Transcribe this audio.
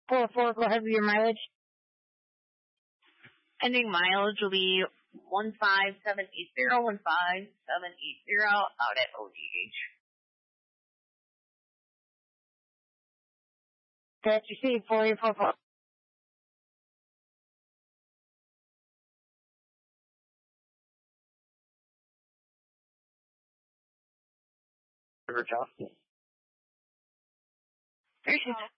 404, go ahead with your mileage. Ending mileage will be 15780, 15780 out at OGH. That's received, 4844. River Johnson. Received.